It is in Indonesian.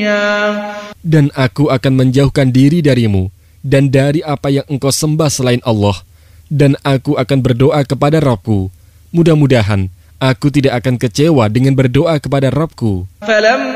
Dan aku akan menjauhkan diri darimu dan dari apa yang engkau sembah selain Allah. Dan aku akan berdoa kepada Rabbku. Mudah-mudahan aku tidak akan kecewa dengan berdoa kepada Rabbku.